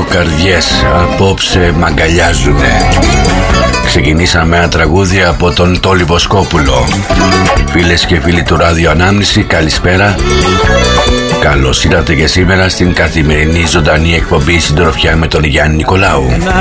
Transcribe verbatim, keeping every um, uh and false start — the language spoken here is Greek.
δύο καρδιές απόψε μαγκαλιάζουνε. Ξεκινήσαμε ένα τραγούδι από τον Τόλι Βοσκόπουλο. Φίλες και φίλοι του Ράδιο Ανάμνηση, καλησπέρα. Καλώς ήρθατε και σήμερα στην καθημερινή ζωντανή εκπομπή Συντροφιά με τον Γιάννη Νικολάου.